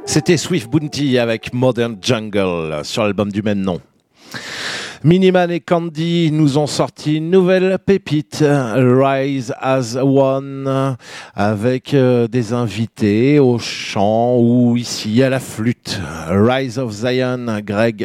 C'était Swift Bounty avec Modern Jungle sur l'album du même nom. Miniman et Candy nous ont sorti une nouvelle pépite, Rise as One, avec des invités au chant ou ici à la flûte. Rise of Zion, Greg